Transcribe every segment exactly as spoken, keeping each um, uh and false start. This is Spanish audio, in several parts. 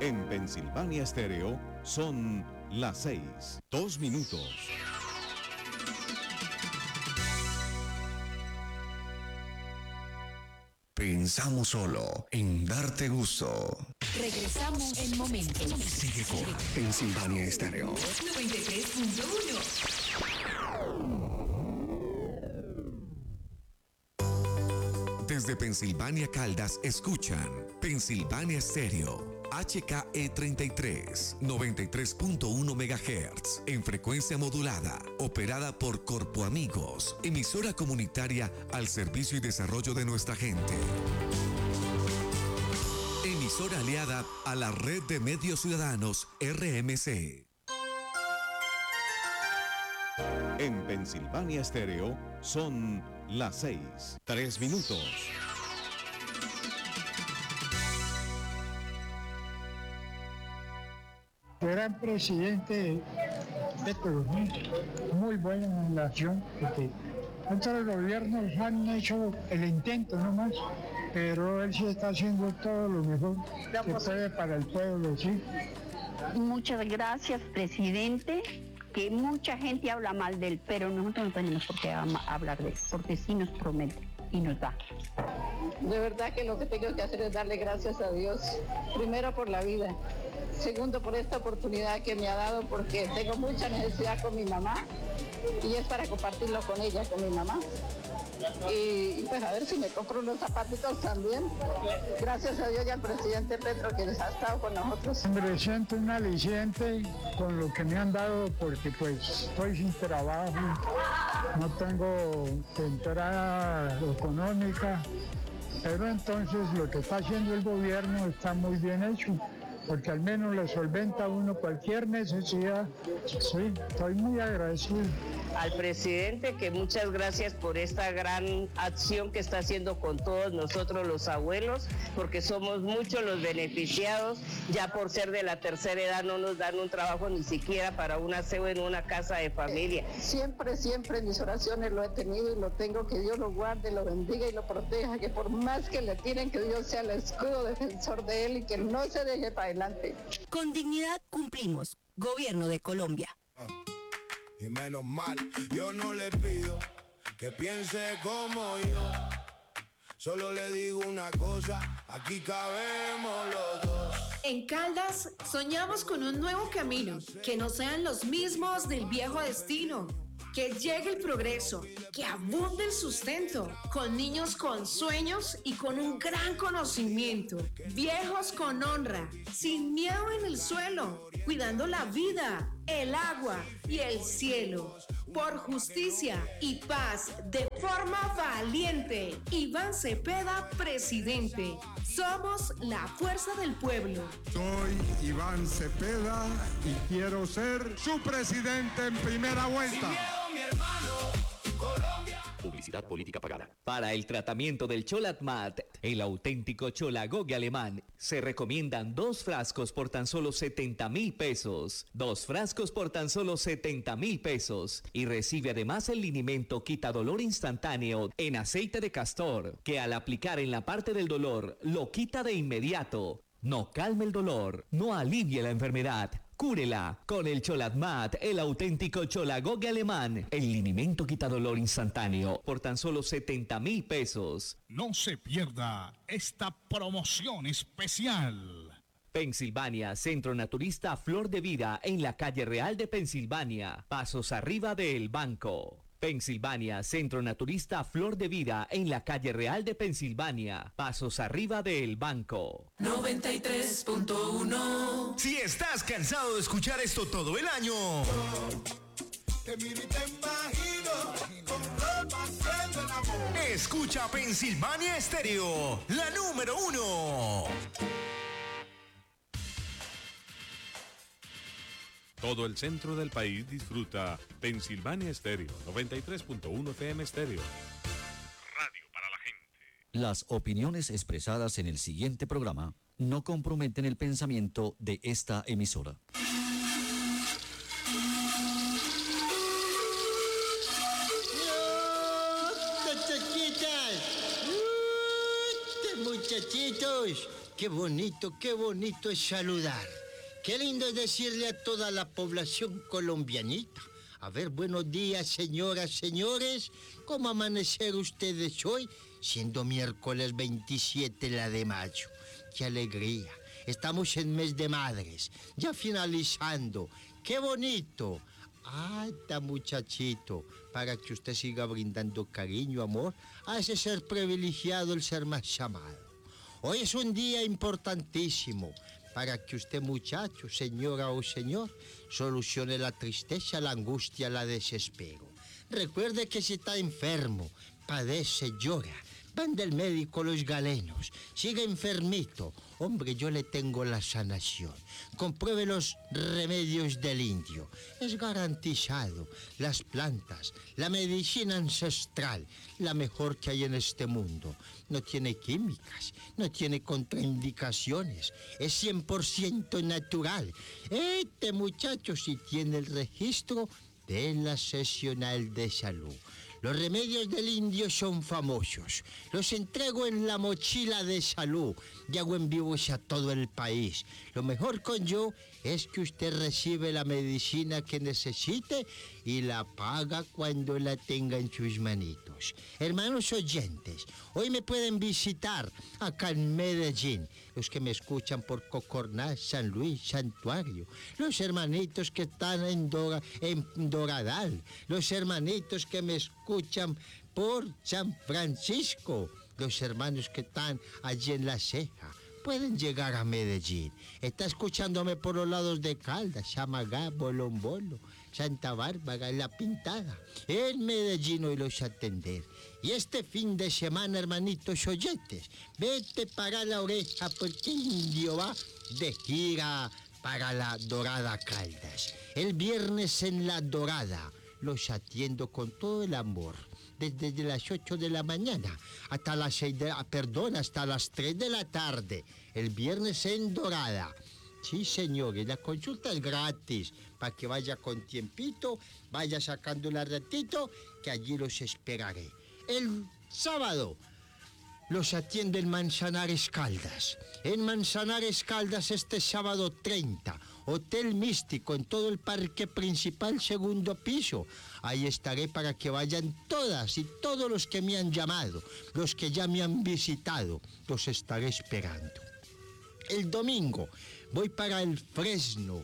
En Pensilvania Estéreo son las seis, dos minutos. Pensamos solo en darte gusto. Regresamos en momentos. Sigue con Pensilvania Estéreo noventa y tres punto uno. Desde Pensilvania Caldas escuchan Pensilvania Estéreo H K E treinta y tres, noventa y tres punto uno megahertz en frecuencia modulada, operada por Corpo Amigos, emisora comunitaria al servicio y desarrollo de nuestra gente. Emisora aliada a la Red de Medios Ciudadanos R M C. En Pensilvania Estéreo son las seis, tres minutos. Gran presidente Petro, muy buena relación, porque otros gobiernos han hecho el intento nomás, pero él sí está haciendo todo lo mejor que puede para el pueblo, ¿sí? Muchas gracias, presidente, que mucha gente habla mal de él, pero nosotros no tenemos por qué hablar de él, porque sí nos promete y nos da. De verdad que lo que tengo que hacer es darle gracias a Dios, primero por la vida, segundo por esta oportunidad que me ha dado, porque tengo mucha necesidad con mi mamá y es para compartirlo con ella, con mi mamá. Y, y pues a ver si me compro unos zapatitos también. Gracias a Dios y al presidente Petro que les ha estado con nosotros. Me siento un aliciente con lo que me han dado, porque pues estoy sin trabajo, no tengo entrada económica, pero entonces lo que está haciendo el gobierno está muy bien hecho, porque al menos le solventa a uno cualquier necesidad. Sí, estoy muy agradecido. Al presidente, que muchas gracias por esta gran acción que está haciendo con todos nosotros los abuelos, porque somos muchos los beneficiados. Ya por ser de la tercera edad no nos dan un trabajo ni siquiera para un aseo en una casa de familia. Siempre, siempre en mis oraciones lo he tenido y lo tengo, que Dios lo guarde, lo bendiga y lo proteja, que por más que le tiren, que Dios sea el escudo defensor de él y que no se deje para adelante. Con dignidad cumplimos. Gobierno de Colombia. Y menos mal, yo no le pido que piense como yo. Solo le digo una cosa, aquí cabemos los dos. En Caldas soñamos con un nuevo camino, que no sean los mismos del viejo destino. Que llegue el progreso, que abunde el sustento, con niños con sueños y con un gran conocimiento, viejos con honra, sin miedo en el suelo, cuidando la vida, el agua y el cielo, por justicia y paz, de forma valiente. Iván Cepeda, presidente. Somos la fuerza del pueblo. Soy Iván Cepeda y quiero ser su presidente en primera vuelta. Publicidad política pagada. Para el tratamiento del Cholatmat, el auténtico cholagogue alemán, se recomiendan dos frascos por tan solo setenta mil pesos. Dos frascos por tan solo setenta mil pesos. Y recibe además el linimento quitadolor instantáneo en aceite de castor, que al aplicar en la parte del dolor, lo quita de inmediato. No calme el dolor, no alivie la enfermedad. Cúrela con el Cholatmat, el auténtico cholagogue alemán, el linimento quitadolor instantáneo por tan solo setenta mil pesos. No se pierda esta promoción especial. Pensilvania, Centro Naturista Flor de Vida en la calle Real de Pensilvania, pasos arriba del banco. Pensilvania, Centro Naturista Flor de Vida en la calle Real de Pensilvania, pasos arriba del banco. noventa y tres punto uno. Si estás cansado de escuchar esto todo el año, te miro y te imagino con ropa haciendo el amor. Escucha Pensilvania Estéreo, la número uno. Todo el centro del país disfruta Pensilvania Estéreo, noventa y tres punto uno F M Estéreo. Radio para la gente. Las opiniones expresadas en el siguiente programa no comprometen el pensamiento de esta emisora. ¡Muchachitas! ¡Muchachitos! qué bonito, qué bonito es saludar. Qué lindo es decirle a toda la población colombianita. A ver, buenos días, señoras, señores. ¿Cómo amanecer ustedes hoy? Siendo miércoles veintisiete la de mayo. ¡Qué alegría! Estamos en mes de madres, ya finalizando. ¡Qué bonito! ¡Ah, está muchachito! Para que usted siga brindando cariño, amor, hace ser privilegiado el ser más amado. Hoy es un día importantísimo para que usted, muchacho, señora o señor, solucione la tristeza, la angustia, la desespero. Recuerde que si está enfermo, padece, llora, van del médico los galenos, sigue enfermito. Hombre, yo le tengo la sanación. Compruebe los remedios del indio. Es garantizado. Las plantas, la medicina ancestral, la mejor que hay en este mundo. No tiene químicas, no tiene contraindicaciones. Es cien por ciento natural. Este muchacho sí tiene el registro de la Seccional de Salud. Los remedios del indio son famosos. Los entrego en la mochila de salud y hago envíos a todo el país. Lo mejor con yo es que usted recibe la medicina que necesite y la paga cuando la tenga en sus manitos. Hermanos oyentes, hoy me pueden visitar acá en Medellín. Los que me escuchan por Cocorná, San Luis, Santuario. Los hermanitos que están en, Dora, en Doradal. Los hermanitos que me escuchan por San Francisco. Los hermanos que están allí en La Ceja. Pueden llegar a Medellín. Está escuchándome por los lados de Caldas, Chamagá, Bolombolo, Santa Bárbara, La Pintada. En Medellín hoy los atender. Y este fin de semana, hermanitos oyentes, vete para la oreja porque indio va de gira para la Dorada Caldas. El viernes en la Dorada los atiendo con todo el amor. Desde, desde las ocho de la mañana hasta las seis de la, perdón, hasta las tres de la tarde. El viernes en Dorada. Sí, señores, la consulta es gratis. Para que vaya con tiempito, vaya sacando un ratito, que allí los esperaré. El sábado los atiendo en Manzanares Caldas. En Manzanares Caldas este sábado treinta. Hotel Místico en todo el parque principal, segundo piso. Ahí estaré para que vayan todas y todos los que me han llamado, los que ya me han visitado, los estaré esperando. El domingo voy para el Fresno,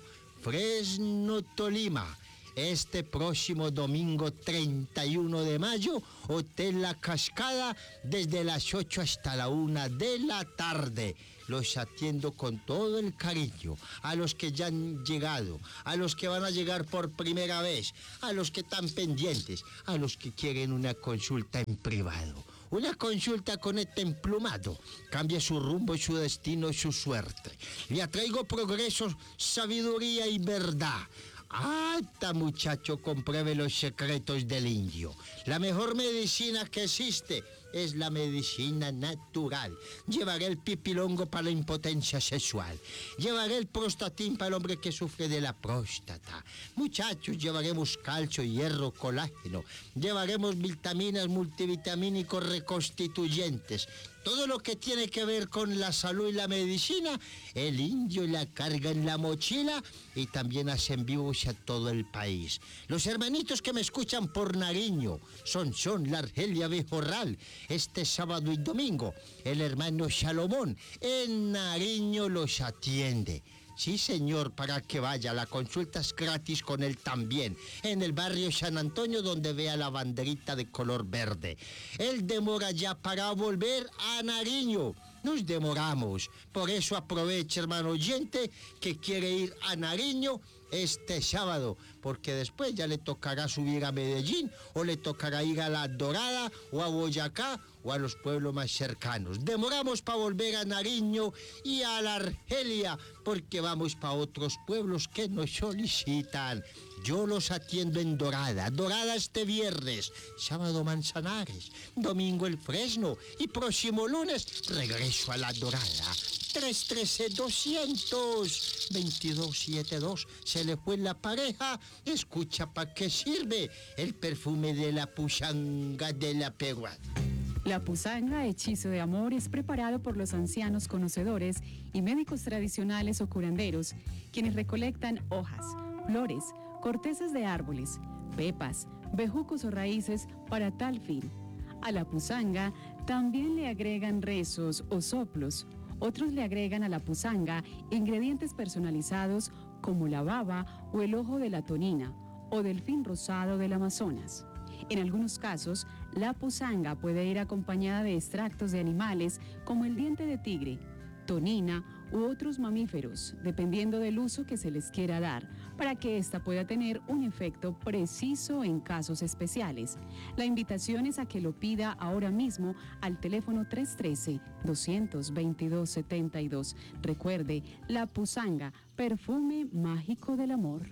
Fresno, Tolima. Este próximo domingo treinta y uno de mayo, Hotel La Cascada, desde las ocho hasta la una de la tarde. Los atiendo con todo el cariño, a los que ya han llegado, a los que van a llegar por primera vez, a los que están pendientes, a los que quieren una consulta en privado. Una consulta con este emplumado cambia su rumbo, su destino, su suerte. Le atraigo progreso, sabiduría y verdad. ¡Ata, muchacho! Compruebe los secretos del indio. La mejor medicina que existe es la medicina natural. Llevaré el pipilongo para la impotencia sexual. Llevaré el prostatín para el hombre que sufre de la próstata. Muchachos, llevaremos calcio, hierro, colágeno. Llevaremos vitaminas multivitamínicos reconstituyentes. Todo lo que tiene que ver con la salud y la medicina, el indio la carga en la mochila y también hacen vivos a todo el país. Los hermanitos que me escuchan por Nariño, Sonsón, La Argelia, Bejorral, este sábado y domingo, el hermano Salomón en Nariño los atiende. Sí, señor, para que vaya. La consulta es gratis con él también. En el barrio San Antonio, donde vea la banderita de color verde. Él demora ya para volver a Nariño. Nos demoramos. Por eso aproveche, hermano oyente, que quiere ir a Nariño este sábado, porque después ya le tocará subir a Medellín, o le tocará ir a La Dorada, o a Boyacá, o a los pueblos más cercanos. Demoramos para volver a Nariño y a La Argelia, porque vamos para otros pueblos que nos solicitan. Yo los atiendo en Dorada. Dorada este viernes, sábado Manzanares, domingo el Fresno y próximo lunes regreso a La Dorada. tres uno tres, dos veintidós setenta y dos. Se le fue la pareja. Escucha para qué sirve el perfume de la puchanga de la peruana. La pusanga, hechizo de amor, es preparado por los ancianos conocedores y médicos tradicionales o curanderos, quienes recolectan hojas, flores, cortezas de árboles, pepas, bejucos o raíces para tal fin. A la pusanga también le agregan rezos o soplos. Otros le agregan a la pusanga ingredientes personalizados como la baba o el ojo de la tonina o delfín rosado del Amazonas. En algunos casos, la pusanga puede ir acompañada de extractos de animales como el diente de tigre, tonina u otros mamíferos, dependiendo del uso que se les quiera dar, para que ésta pueda tener un efecto preciso en casos especiales. La invitación es a que lo pida ahora mismo al teléfono tres uno tres, dos dos dos, siete dos. Recuerde, la pusanga, perfume mágico del amor.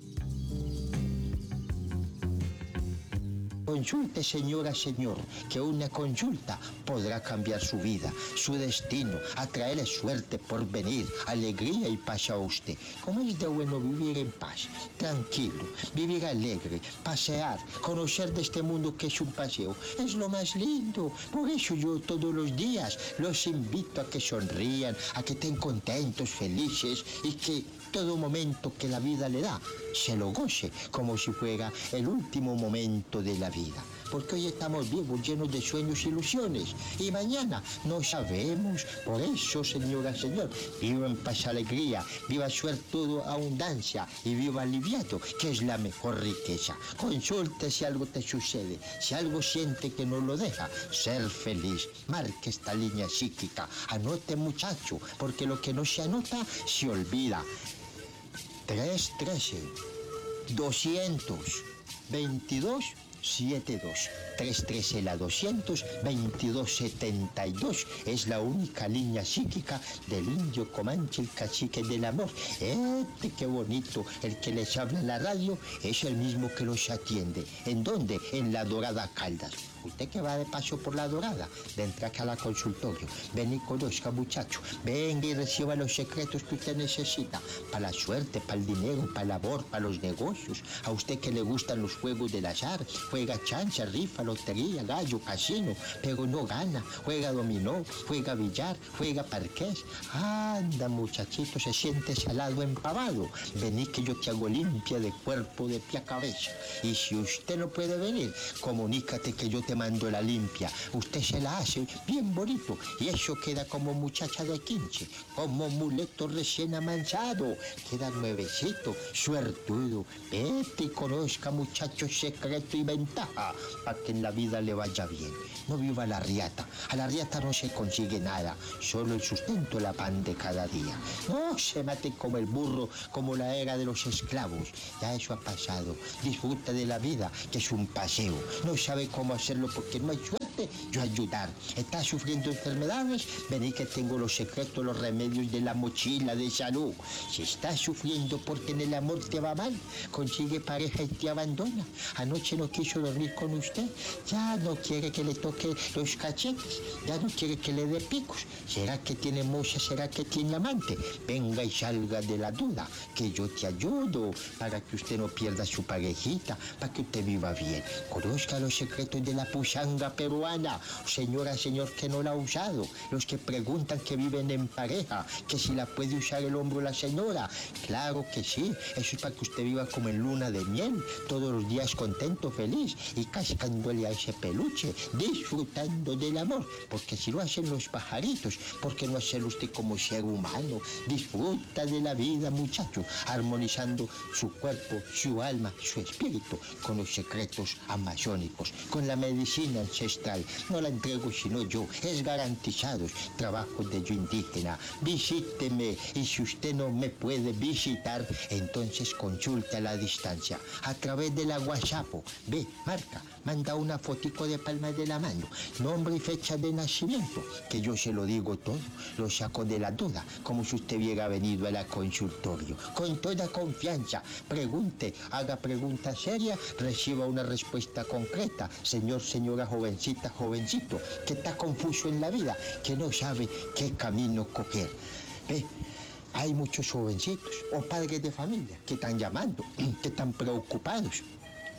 Consulte, señora, señor, que una consulta podrá cambiar su vida, su destino, atraerle suerte, porvenir, alegría y paz a usted. Como es de bueno vivir en paz, tranquilo, vivir alegre, pasear, conocer de este mundo que es un paseo, es lo más lindo. Por eso yo todos los días los invito a que sonrían, a que estén contentos, felices y que todo momento que la vida le da se lo goce como si fuera el último momento de la vida. Porque hoy estamos vivos, llenos de sueños e ilusiones, y mañana no sabemos. Por eso, señora, señor, viva en paz, alegría, viva suerte, abundancia y viva aliviado, que es la mejor riqueza. Consulte si algo te sucede, si algo siente que no lo deja ser feliz. Marque esta línea psíquica, anote, muchacho, porque lo que no se anota se olvida. tres uno tres, dos veintidós, setenta y dos. tres trece la doscientos veintidós setenta y dos es la única línea psíquica del indio Comanche, el cacique del amor. Este, qué bonito, el que les habla en la radio es el mismo que los atiende. ¿En dónde? En La Dorada, Caldas. Usted que va de paso por La Dorada, entra acá al consultorio, ven y conozca, muchacho, venga y reciba los secretos que usted necesita, para la suerte, para el dinero, para el amor, para los negocios. A usted que le gustan los juegos del azar, juega chanza, rifa, lotería, gallo, casino, pero no gana, juega dominó, juega billar, juega parqués. Anda, muchachito, se siente salado, empavado. Vení que yo te hago limpia de cuerpo, de pie a cabeza. Y si usted no puede venir, comunícate que yo te mando la limpia. Usted se la hace bien bonito y eso queda como muchacha de quince, como muleto recién amansado. Queda nuevecito, suertudo. Vete y conozca, muchacho, secreto y ventaja para que en la vida le vaya bien. No viva la riata. A la riata no se consigue nada, solo el sustento, la pan de cada día. No se mate como el burro, como la era de los esclavos. Ya eso ha pasado. Disfruta de la vida, que es un paseo. No sabe cómo hacerlo porque no hay suerte, yo ayudar. ¿Estás sufriendo enfermedades? Vení que tengo los secretos, los remedios de la mochila de salud. Si estás sufriendo porque en el amor te va mal, consigue pareja y te abandona. Anoche no quiso dormir con usted, ya no quiere que le toque los cachetes, ya no quiere que le dé picos. ¿Será que tiene moza? ¿Será que tiene amante? Venga y salga de la duda, que yo te ayudo para que usted no pierda su parejita, para que usted viva bien. Conozca los secretos de la pusanga peruana. Señora, señor, que no la ha usado. Los que preguntan que viven en pareja, que si la puede usar el hombro la señora. Claro que sí, eso es para que usted viva como en luna de miel, todos los días contento, feliz y cascándole a ese peluche, disfrutando del amor, porque si lo hacen los pajaritos, ¿por qué no hacerlo usted como ser humano? Disfruta de la vida, muchacho, armonizando su cuerpo, su alma, su espíritu con los secretos amazónicos, con la medicina ancestral. No la entrego sino yo, es garantizado. Trabajo de yo indígena. Visíteme y si usted no me puede visitar, entonces consulte a la distancia a través de la WhatsApp. Ve, marca, manda una fotico de palma de la mano, nombre y fecha de nacimiento, que yo se lo digo todo, lo saco de la duda, como si usted hubiera venido a la consultorio. Con toda confianza, pregunte, haga preguntas serias, reciba una respuesta concreta. Señor, señora, jovencita, jovencito, que está confuso en la vida, que no sabe qué camino coger. Ve, hay muchos jovencitos o padres de familia que están llamando, que están preocupados.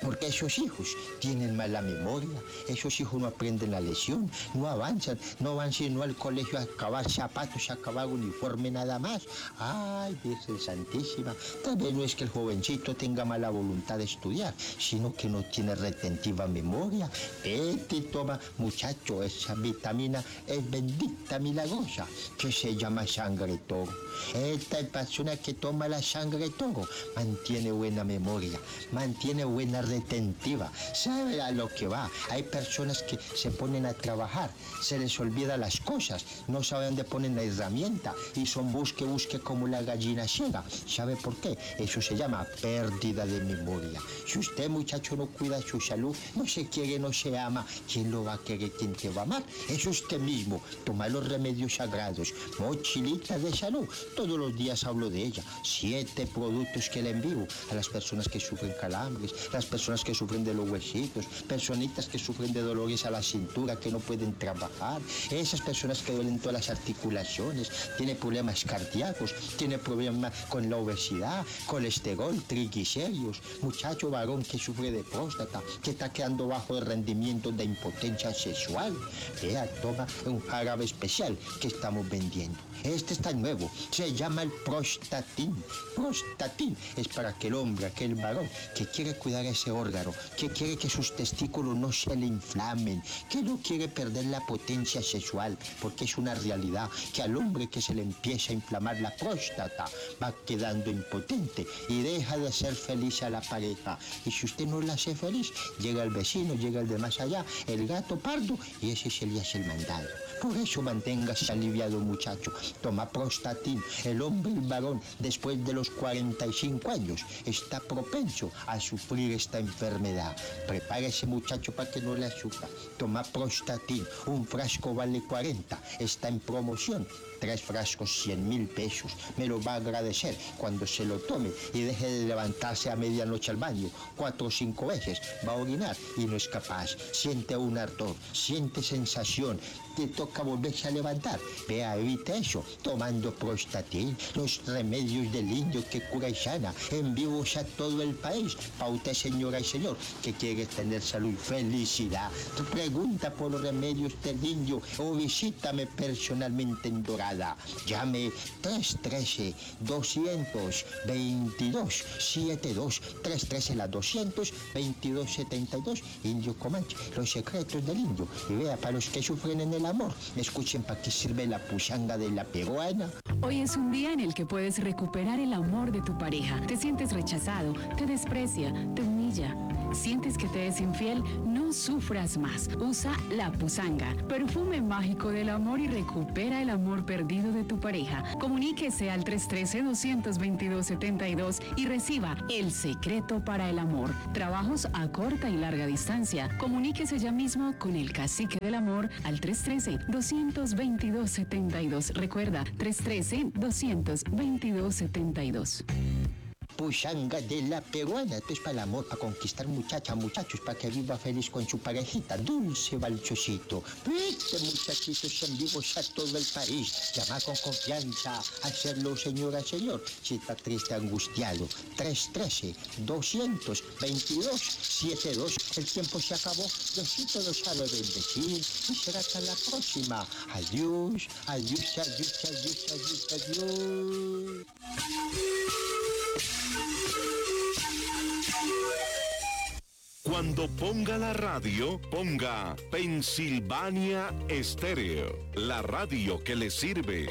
porque esos hijos tienen mala memoria, esos hijos no aprenden la lección, no avanzan, no van sino al colegio a acabar zapatos, a acabar uniforme nada más. Ay, Virgen Santísima, tal vez no es que el jovencito tenga mala voluntad de estudiar, sino que no tiene retentiva memoria. Vete y toma, muchacho, esa vitamina es bendita, milagrosa, que se llama sangre toro. Esta persona que toma la sangre toro mantiene buena memoria, mantiene buena retentiva, sabe a lo que va. Hay personas que se ponen a trabajar, se les olvida las cosas, no saben dónde ponen la herramienta y son busque, busque como la gallina ciega. ¿Sabe por qué? Eso se llama pérdida de memoria. Si usted, muchacho, no cuida su salud, no se quiere, no se ama, ¿quién lo va a querer? ¿Quién te va a amar? Es usted mismo. Toma los remedios sagrados, mochilita de salud. Todos los días hablo de ella. Siete productos que le envío a las personas que sufren calambres, las personas que sufren de los huesitos, personitas que sufren de dolores a la cintura, que no pueden trabajar, esas personas que duelen todas las articulaciones, tiene problemas cardíacos, tiene problemas con la obesidad, colesterol, triglicéridos, muchacho varón que sufre de próstata, que está quedando bajo de rendimiento de impotencia sexual. Vea, toma un jarabe especial que estamos vendiendo. Este está nuevo, se llama el Prostatin. Prostatin es para aquel hombre, aquel varón que quiere cuidar ese órgano, que quiere que sus testículos no se le inflamen, que no quiere perder la potencia sexual, porque es una realidad que al hombre que se le empieza a inflamar la próstata va quedando impotente y deja de ser feliz a la pareja. Y si usted no la hace feliz, llega el vecino, llega el de más allá, el gato pardo, y ese se le hace el mandado. Por eso manténgase aliviado, muchacho. Toma Prostatin. El hombre, el varón, después de los cuarenta y cinco años, está propenso a sufrir esta enfermedad. Prepárese, muchacho, para que no le sufra. Toma Prostatin. Un frasco vale cuarenta. Está en promoción. Tres frascos, cien mil pesos. Me lo va a agradecer cuando se lo tome y deje de levantarse a medianoche al baño cuatro o cinco veces. Va a orinar y no es capaz. Siente un ardor, siente sensación. Te toca volverse a levantar. Vea, evite eso, tomando Prostatin, los remedios del indio que cura y sana, en vivos a todo el país. Para usted, señora y señor, que quiere tener salud y felicidad, pregunta por los remedios del indio o visítame personalmente en Dorada. Llame tres uno tres, dos dos dos, siete dos, tres uno tres, la doscientos veintidós setenta y dos, Indio Comanche, los secretos del indio. Y vea, para los que sufren en el amor, escuchen para qué sirve la puchanga de la peruana. Hoy es un día en el que puedes recuperar el amor de tu pareja. Te sientes rechazado, te desprecia, te humilla. ¿Sientes que te es infiel? No sufras más. Usa la Pusanga, perfume mágico del amor, y recupera el amor perdido de tu pareja. Comuníquese al tres uno tres, dos dos dos, siete dos y reciba el secreto para el amor. Trabajos a corta y larga distancia. Comuníquese ya mismo con el cacique del amor al tres uno tres, dos dos dos, siete dos. Recuerda, tres uno tres, dos dos dos, siete dos. Puchanga de la peruana, esto es para el amor, para conquistar muchacha, muchachos, para que viva feliz con su parejita. Dulce balchocito. Vete, muchachitos en vivos a todo el país. Llama con confianza, hacerlo, señora, señor. Si está triste, angustiado. tres uno tres, dos dos dos, siete dos. El tiempo se acabó. Diosito lo sabe bendecir. Y será hasta la próxima. Adiós, adiós, adiós, adiós, adiós, adiós. Cuando ponga la radio, ponga Pensilvania Estéreo, la radio que le sirve.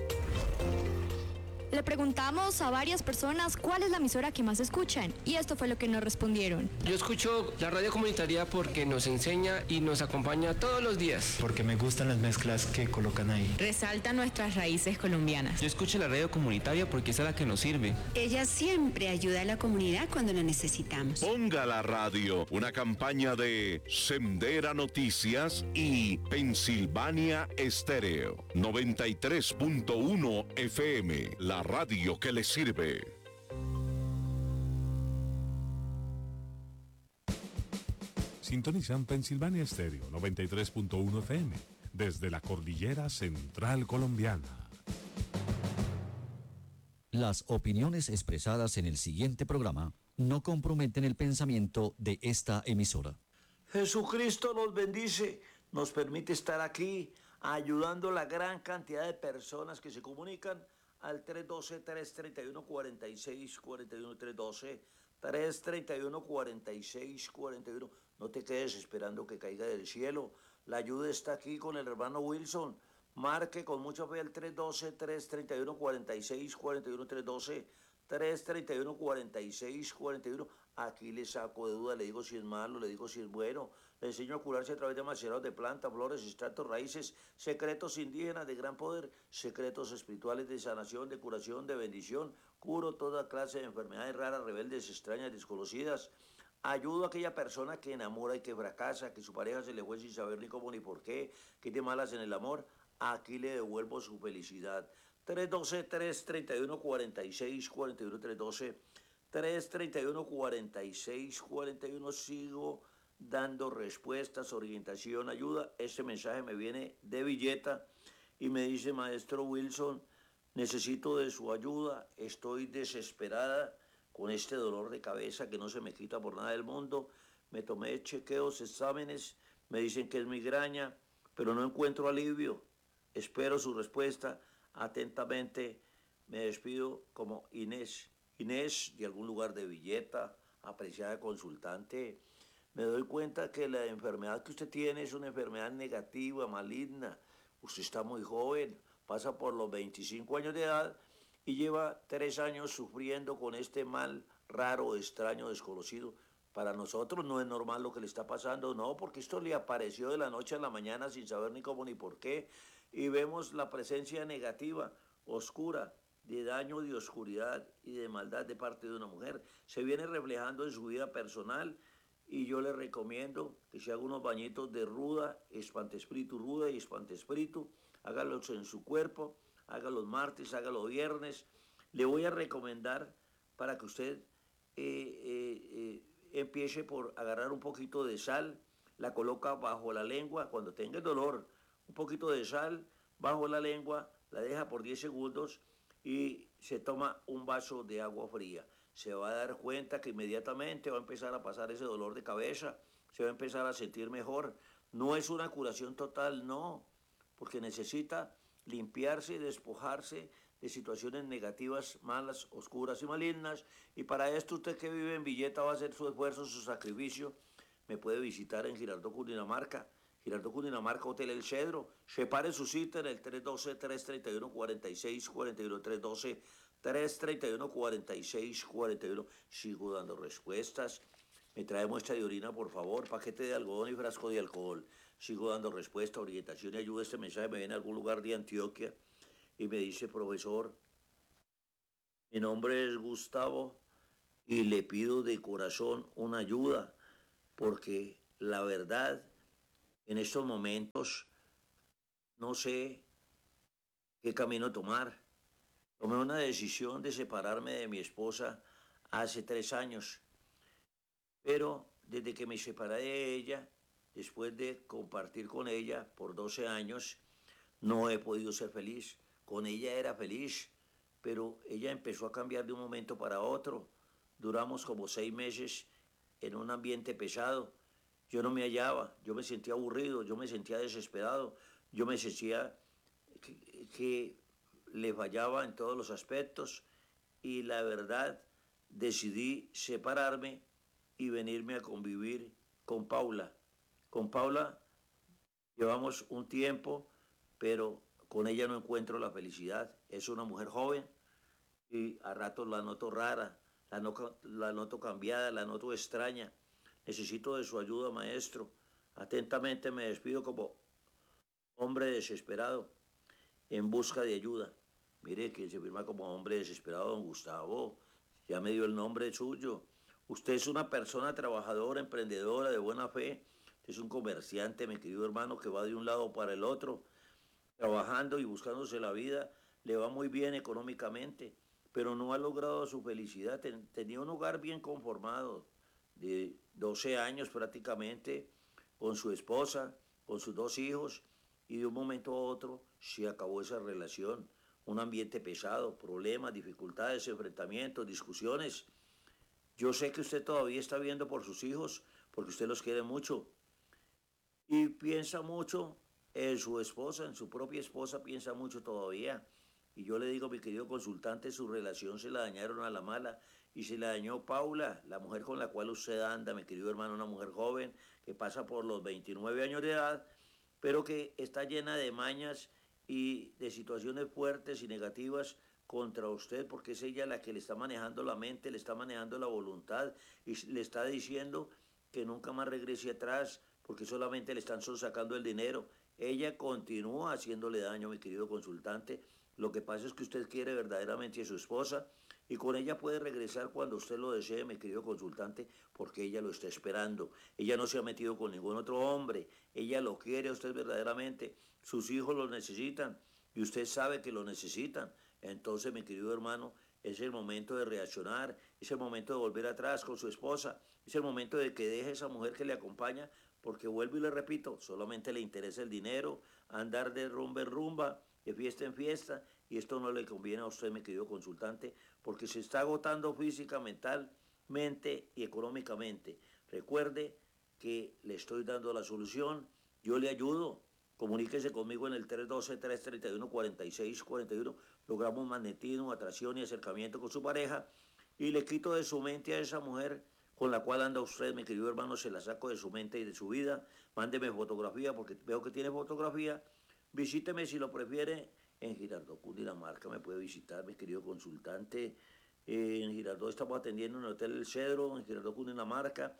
Le preguntamos a varias personas cuál es la emisora que más escuchan y esto fue lo que nos respondieron. Yo escucho la radio comunitaria porque nos enseña y nos acompaña todos los días. Porque me gustan las mezclas que colocan ahí. Resalta nuestras raíces colombianas. Yo escucho la radio comunitaria porque es a la que nos sirve. Ella siempre ayuda a la comunidad cuando lo necesitamos. Ponga la radio, una campaña de Sendera Noticias y Pensilvania Estéreo, noventa y tres punto uno F M, la radio que le sirve. Sintonizan Pensilvania Estéreo noventa y tres punto uno F M desde la cordillera central colombiana. Las opiniones expresadas en el siguiente programa no comprometen el pensamiento de esta emisora. Jesucristo nos bendice, nos permite estar aquí ayudando a la gran cantidad de personas que se comunican al tres uno dos, tres tres uno, cuatro seis cuatro uno, tres uno dos, tres tres uno, cuatro seis cuatro uno. No te quedes esperando que caiga del cielo. La ayuda está aquí con el hermano Wilson. Marque con mucha fe el tres uno dos, tres tres uno, cuatro seis cuatro uno, tres uno dos, tres tres uno, cuatro seis cuatro uno. Aquí le saco de duda, le digo si es malo, le digo si es bueno. Le enseño a curarse a través de macerados de plantas, flores, extractos, raíces, secretos indígenas de gran poder, secretos espirituales de sanación, de curación, de bendición. Curo toda clase de enfermedades raras, rebeldes, extrañas, desconocidas. Ayudo a aquella persona que enamora y que fracasa, que su pareja se le fue sin saber ni cómo ni por qué, que tiene malas en el amor. Aquí le devuelvo su felicidad. tres uno dos, tres tres uno, cuatro seis cuatro uno, tres uno dos, tres tres uno, cuatro seis cuatro uno. Sigo dando respuestas, orientación, ayuda. Este mensaje me viene de Villeta y me dice: maestro Wilson, necesito de su ayuda, estoy desesperada con este dolor de cabeza que no se me quita por nada del mundo. Me tomé chequeos, exámenes, me dicen que es migraña, pero no encuentro alivio. Espero su respuesta. Atentamente me despido como Inés. Inés, de algún lugar de Villeta, apreciada consultante. Me doy cuenta que la enfermedad que usted tiene es una enfermedad negativa, maligna. Usted está muy joven, pasa por los veinticinco años de edad y lleva tres años sufriendo con este mal raro, extraño, desconocido. Para nosotros no es normal lo que le está pasando, no, porque esto le apareció de la noche a la mañana sin saber ni cómo ni por qué. Y vemos la presencia negativa, oscura, de daño, de oscuridad y de maldad de parte de una mujer. Se viene reflejando en su vida personal. Y yo le recomiendo que se haga unos bañitos de ruda, espantespíritu, ruda y espantespíritu. Hágalos en su cuerpo, hágalos martes, hágalos viernes. Le voy a recomendar para que usted eh, eh, eh, empiece por agarrar un poquito de sal, la coloca bajo la lengua cuando tenga el dolor. Un poquito de sal bajo la lengua, la deja por diez segundos y se toma un vaso de agua fría. Se va a dar cuenta que inmediatamente va a empezar a pasar ese dolor de cabeza, se va a empezar a sentir mejor. No es una curación total, no, porque necesita limpiarse y despojarse de situaciones negativas, malas, oscuras y malignas. Y para esto usted que vive en Villeta va a hacer su esfuerzo, su sacrificio. Me puede visitar en Girardot, Cundinamarca, Girardot, Cundinamarca, Hotel El Cedro. Separe su cita en el tres uno dos, tres tres uno, cuatro seis cuatro uno, tres uno dos, tres tres uno, cuatro seis cuatro uno. Sigo dando respuestas. Me trae muestra de orina, por favor, paquete de algodón y frasco de alcohol. Sigo dando respuesta, orientación y ayuda. Este mensaje me viene a algún lugar de Antioquia y me dice: profesor, mi nombre es Gustavo y le pido de corazón una ayuda, porque la verdad, en estos momentos, no sé qué camino tomar. Tomé una decisión de separarme de mi esposa hace tres años, pero desde que me separé de ella, después de compartir con ella por doce años, no he podido ser feliz. Con ella era feliz, pero ella empezó a cambiar de un momento para otro. Duramos como seis meses en un ambiente pesado. Yo no me hallaba, yo me sentía aburrido, yo me sentía desesperado, yo me sentía que, que le fallaba en todos los aspectos y la verdad decidí separarme y venirme a convivir con Paula. Con Paula llevamos un tiempo, pero con ella no encuentro la felicidad. Es una mujer joven y a ratos la noto rara, la, no, la noto cambiada, la noto extraña. Necesito de su ayuda, maestro. Atentamente me despido como hombre desesperado en busca de ayuda. Mire, que se firma como hombre desesperado, don Gustavo. Ya me dio el nombre suyo. Usted es una persona trabajadora, emprendedora, de buena fe. Usted es un comerciante, mi querido hermano, que va de un lado para el otro, trabajando y buscándose la vida. Le va muy bien económicamente, pero no ha logrado su felicidad. Ten, tenía un hogar bien conformado, de doce años prácticamente, con su esposa, con sus dos hijos, y de un momento a otro se acabó esa relación. Un ambiente pesado, problemas, dificultades, enfrentamientos, discusiones. Yo sé que usted todavía está viendo por sus hijos, porque usted los quiere mucho. Y piensa mucho en su esposa, en su propia esposa piensa mucho todavía. Y yo le digo, mi querido consultante, su relación se la dañaron a la mala y se la dañó Paula, la mujer con la cual usted anda, mi querido hermano, una mujer joven que pasa por los veintinueve años de edad, pero que está llena de mañas y de situaciones fuertes y negativas contra usted, porque es ella la que le está manejando la mente, le está manejando la voluntad y le está diciendo que nunca más regrese atrás, porque solamente le están sacando el dinero. Ella continúa haciéndole daño, mi querido consultante. Lo que pasa es que usted quiere verdaderamente a su esposa y con ella puede regresar cuando usted lo desee, mi querido consultante, porque ella lo está esperando. Ella no se ha metido con ningún otro hombre. Ella lo quiere a usted verdaderamente. Sus hijos lo necesitan y usted sabe que lo necesitan. Entonces, mi querido hermano, es el momento de reaccionar, es el momento de volver atrás con su esposa, es el momento de que deje a esa mujer que le acompaña, porque vuelvo y le repito, solamente le interesa el dinero, andar de rumba en rumba, de fiesta en fiesta, y esto no le conviene a usted, mi querido consultante, porque se está agotando física, mentalmente y económicamente. Recuerde que le estoy dando la solución, yo le ayudo. Comuníquese conmigo en el tres uno dos, tres tres uno, cuatro seis cuatro uno. Logramos magnetismo, atracción y acercamiento con su pareja. Y le quito de su mente a esa mujer con la cual anda usted, mi querido hermano. Se la saco de su mente y de su vida. Mándeme fotografía porque veo que tiene fotografía. Visíteme si lo prefiere en Girardot, Cundinamarca. Me puede visitar, mi querido consultante. En Girardot estamos atendiendo en el Hotel El Cedro, en Girardot, Cundinamarca.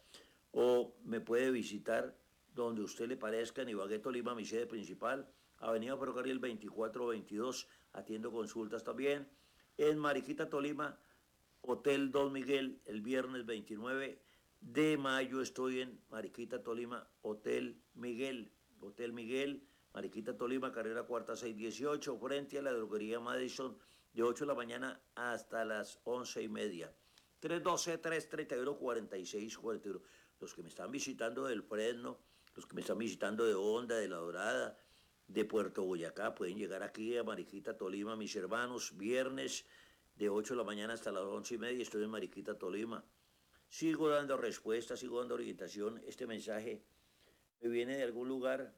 O me puede visitar donde usted le parezca, en Ibagué, Tolima, mi sede principal, Avenida Ferrocarril veinticuatro veintidós, atiendo consultas también. En Mariquita, Tolima, Hotel Don Miguel, el viernes veintinueve de mayo estoy en Mariquita, Tolima, Hotel Miguel, Hotel Miguel, Mariquita, Tolima, carrera cuarta seiscientos dieciocho, frente a la droguería Madison, de ocho de la mañana hasta las once y media. tres uno dos, tres tres uno, cuatro seis cuatro uno. Los que me están visitando del Fresno, los que me están visitando de Honda, de La Dorada, de Puerto Boyacá, pueden llegar aquí a Mariquita, Tolima, mis hermanos, viernes de ocho de la mañana hasta las once y media, estoy en Mariquita, Tolima. Sigo dando respuestas, sigo dando orientación. Este mensaje me viene de algún lugar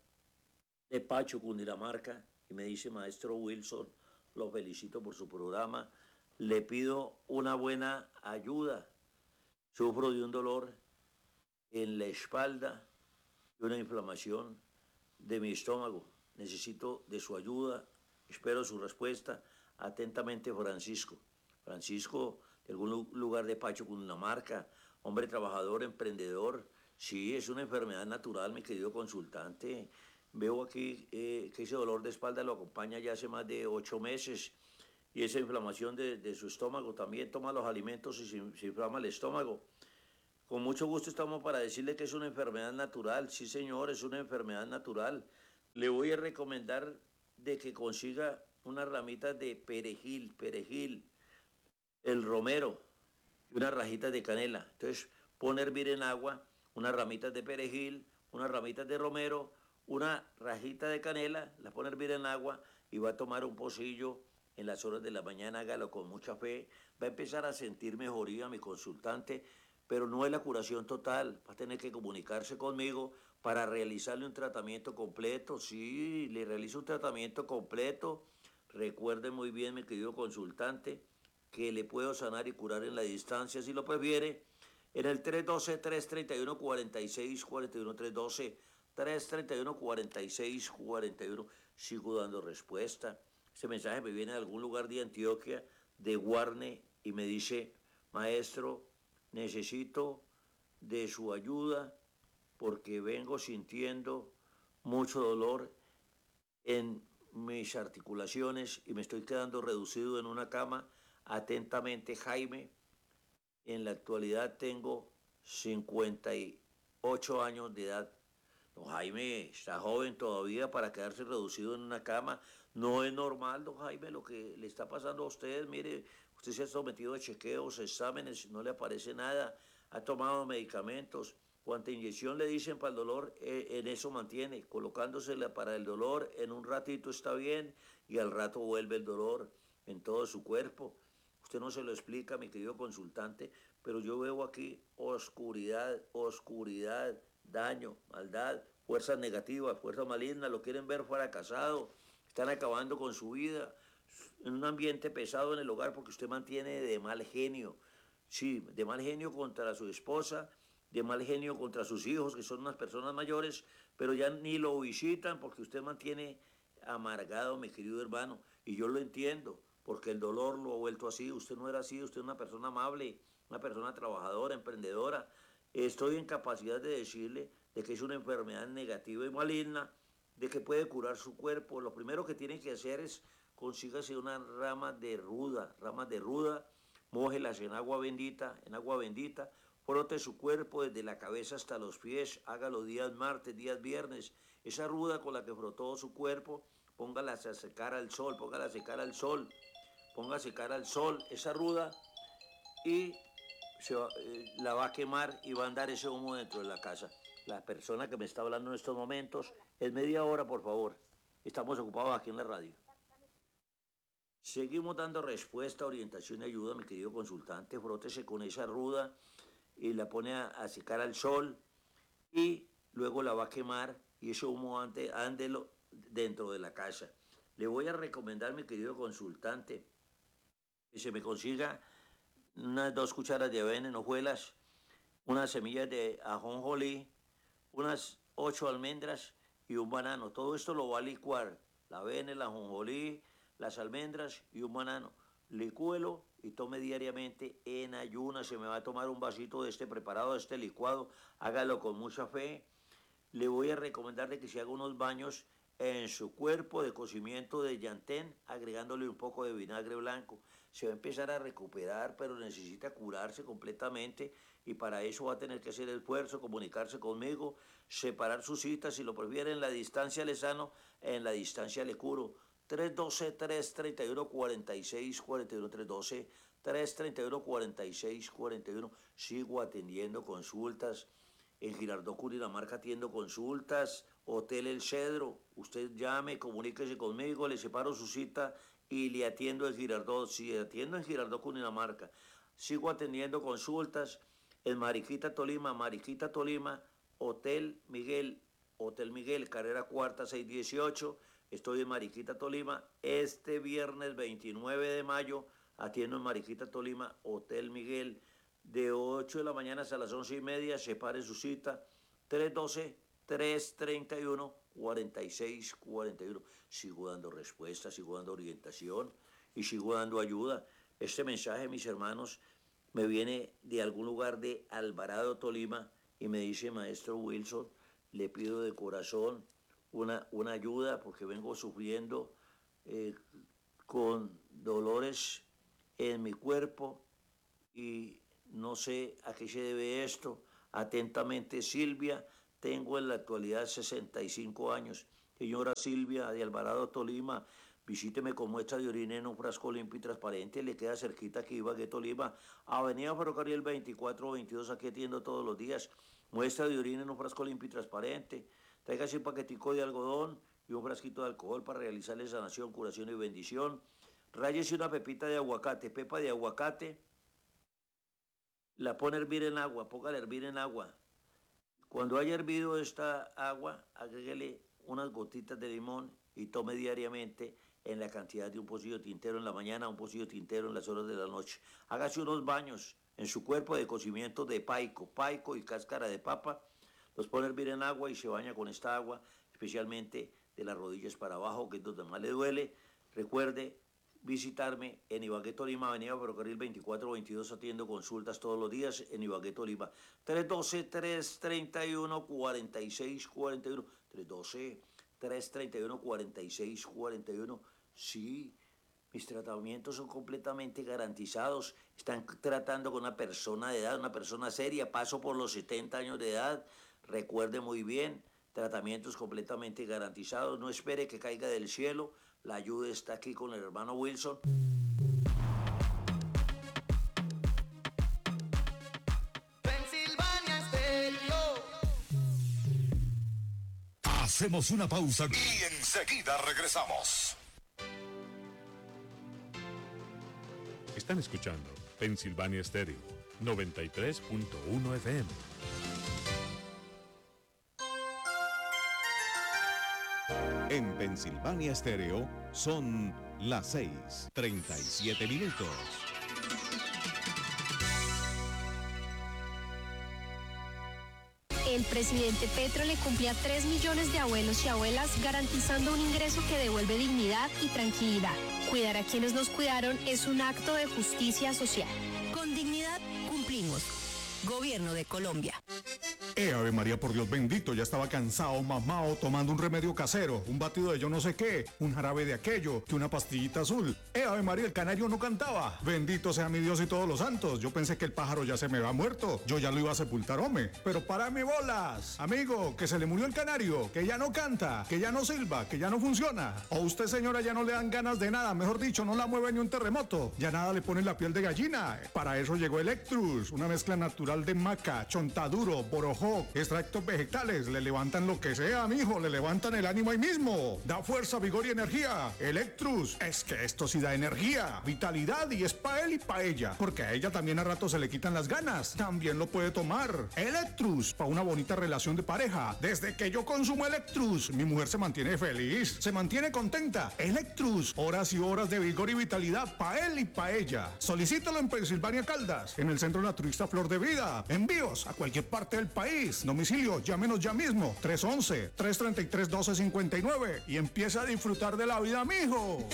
de Pacho, Cundinamarca, y me dice, maestro Wilson, lo felicito por su programa, le pido una buena ayuda. Sufro de un dolor en la espalda y una inflamación de mi estómago. Necesito de su ayuda, espero su respuesta. Atentamente, Francisco. Francisco, de algún lugar de Pacho, Cundinamarca, hombre trabajador, emprendedor. Sí, es una enfermedad natural, mi querido consultante. Veo aquí eh, que ese dolor de espalda lo acompaña ya hace más de ocho meses y esa inflamación de, de su estómago. También toma los alimentos y se, se inflama el estómago. Con mucho gusto estamos para decirle que es una enfermedad natural. Sí, señor, es una enfermedad natural. Le voy a recomendar de que consiga unas ramitas de perejil, perejil, el romero y unas rajitas de canela. Entonces, pone a hervir en agua unas ramitas de perejil, unas ramitas de romero, una rajita de canela, la pone a hervir en agua y va a tomar un pocillo en las horas de la mañana. Hágalo con mucha fe. Va a empezar a sentir mejoría, mi consultante, pero no es la curación total. Va a tener que comunicarse conmigo para realizarle un tratamiento completo. Sí, le realizo un tratamiento completo. Recuerde muy bien, mi querido consultante, que le puedo sanar y curar en la distancia, si lo prefiere, en el tres uno dos, tres tres uno, cuatro seis cuatro uno, tres uno dos, tres tres uno, cuatro seis cuatro uno. Sigo dando respuesta. Este mensaje me viene de algún lugar de Antioquia, de Guarne, y me dice, maestro, necesito de su ayuda porque vengo sintiendo mucho dolor en mis articulaciones y me estoy quedando reducido en una cama. Atentamente, Jaime. En la actualidad tengo cincuenta y ocho años de edad. Don Jaime está joven todavía para quedarse reducido en una cama. No es normal, don Jaime, lo que le está pasando a usted. Mire, usted se ha sometido a chequeos, exámenes, no le aparece nada, ha tomado medicamentos. Cuanta inyección le dicen para el dolor, eh, en eso mantiene, colocándosela para el dolor, en un ratito está bien y al rato vuelve el dolor en todo su cuerpo. usted no se lo explica, mi querido consultante, pero yo veo aquí oscuridad, oscuridad, daño, maldad, fuerzas negativas, fuerzas malignas, lo quieren ver fracasado, están acabando con su vida, en un ambiente pesado en el hogar porque usted mantiene de mal genio, sí, de mal genio contra su esposa, de mal genio contra sus hijos, que son unas personas mayores, pero ya ni lo visitan porque usted mantiene amargado, mi querido hermano, y yo lo entiendo, porque el dolor lo ha vuelto así. Usted no era así, usted es una persona amable, una persona trabajadora, emprendedora. Estoy en capacidad de decirle de que es una enfermedad negativa y maligna, de que puede curar su cuerpo. Lo primero que tiene que hacer es consígase una rama de ruda, ramas de ruda, mójelas en agua bendita, en agua bendita, frote su cuerpo desde la cabeza hasta los pies, hágalo días martes, días viernes. Esa ruda con la que frotó su cuerpo, póngala a secar al sol, póngala a secar al sol, ponga a secar al sol esa ruda y se va, eh, la va a quemar y va a andar ese humo dentro de la casa. La persona que me está hablando en estos momentos, es media hora, por favor. Estamos ocupados aquí en la radio. Seguimos dando respuesta, orientación y ayuda, mi querido consultante. Frótese con esa ruda y la pone a, a secar al sol y luego la va a quemar y ese humo ande, ándelo dentro de la casa. Le voy a recomendar, mi querido consultante, que se me consiga unas dos cucharas de avena en hojuelas, unas semillas de ajonjolí, unas ocho almendras y un banano. Todo esto lo va a licuar, la avena, el ajonjolí, las almendras y un banano. Licúelo y tome diariamente en ayunas. Se me va a tomar un vasito de este preparado, de este licuado. Hágalo con mucha fe. Le voy a recomendar de que se haga unos baños en su cuerpo de cocimiento de llantén, agregándole un poco de vinagre blanco. Se va a empezar a recuperar, pero necesita curarse completamente y para eso va a tener que hacer esfuerzo, comunicarse conmigo, separar sus citas, si lo prefiere en la distancia le sano, en la distancia le curo. tres uno dos, tres tres uno, cuatro seis cuatro uno, tres uno dos, tres tres uno, cuatro seis cuatro uno. Sigo atendiendo consultas. En Girardot, Cundinamarca, atiendo consultas. Hotel El Cedro. Usted llame, comuníquese conmigo, le separo su cita y le atiendo en Girardot. Sí, atiendo en Girardot, Cundinamarca. Sigo atendiendo consultas en Mariquita, Tolima. Mariquita, Tolima. Hotel Miguel. Hotel Miguel, carrera cuarta, seiscientos dieciocho. Estoy en Mariquita, Tolima. Este viernes veintinueve de mayo atiendo en Mariquita, Tolima, Hotel Miguel. De ocho de la mañana hasta las once y media, separe su cita. tres uno dos, tres tres uno, cuatro seis cuatro uno. Sigo dando respuestas, sigo dando orientación y sigo dando ayuda. Este mensaje, mis hermanos, me viene de algún lugar de Alvarado, Tolima, y me dice, maestro Wilson, le pido de corazón una, una ayuda porque vengo sufriendo eh, con dolores en mi cuerpo y no sé a qué se debe esto. Atentamente, Silvia. Tengo en la actualidad sesenta y cinco años. Señora Silvia de Alvarado, Tolima, visíteme con muestra de orina en un frasco limpio y transparente. Le queda cerquita aquí, Ibagué, Tolima. Avenida Ferrocarril veinticuatro veintidós, aquí atiendo todos los días. Muestra de orina en un frasco limpio y transparente. Tráigase un paquetico de algodón y un frasquito de alcohol para realizarle sanación, curación y bendición. Ráyese una pepita de aguacate, pepa de aguacate. La pone a hervir en agua, póngala a hervir en agua. Cuando haya hervido esta agua, agréguele unas gotitas de limón y tome diariamente en la cantidad de un pocillo tintero en la mañana, un pocillo tintero en las horas de la noche. Hágase unos baños en su cuerpo de cocimiento de paico, paico y cáscara de papa. Los pone a hervir en agua y se baña con esta agua, especialmente de las rodillas para abajo, que es donde más le duele. Recuerde visitarme en Ibagué, Tolima, Avenida Ferrocarril veinticuatro veintidós, atiendo consultas todos los días en Ibagué, Tolima. tres uno dos, tres tres uno, cuatro seis cuatro uno, tres uno dos, tres tres uno, cuatro seis cuatro uno. Sí, mis tratamientos son completamente garantizados. Están tratando con una persona de edad, una persona seria. Paso por los setenta años de edad. Recuerde muy bien, tratamientos completamente garantizados. No espere que caiga del cielo. La ayuda está aquí con el hermano Wilson. Pensilvania Stereo. Hacemos una pausa y enseguida regresamos. Están escuchando Pensilvania Estéreo, noventa y tres punto uno F M. En Pensilvania Estéreo son las seis, treinta y siete minutos. El presidente Petro le cumple a tres millones de abuelos y abuelas, garantizando un ingreso que devuelve dignidad y tranquilidad. Cuidar a quienes nos cuidaron es un acto de justicia social. Con dignidad cumplimos. Gobierno de Colombia. Eh, Ave María, por Dios bendito, ya estaba cansado, mamao, tomando un remedio casero, un batido de yo no sé qué, un jarabe de aquello, que una pastillita azul. Eh, Ave María, el canario no cantaba. Bendito sea mi Dios y todos los santos. Yo pensé que el pájaro ya se me había muerto. Yo ya lo iba a sepultar, hombre. Pero párame bolas. Amigo, que se le murió el canario, que ya no canta, que ya no silba, que ya no funciona. O usted, señora, ya no le dan ganas de nada. Mejor dicho, no la mueve ni un terremoto. Ya nada le pone la piel de gallina. Para eso llegó Electrus, una mezcla natural de maca, chontaduro, borojó, extractos vegetales, le levantan lo que sea, mijo, le levantan el ánimo ahí mismo. Da fuerza, vigor y energía. Electrus, es que esto sí da energía, vitalidad y es pa' él y pa' ella, porque a ella también a rato se le quitan las ganas. También lo puede tomar. Electrus, pa' una bonita relación de pareja. Desde que yo consumo Electrus, mi mujer se mantiene feliz, se mantiene contenta. Electrus, horas y horas de vigor y vitalidad pa' él y pa' ella. Solicítalo en Pensilvania Caldas, en el Centro Naturista Flor de Vida. Envíos a cualquier parte del país. Domicilio, llámenos ya mismo, tres once, tres treinta y tres, doce cincuenta y nueve y empieza a disfrutar de la vida, mijo.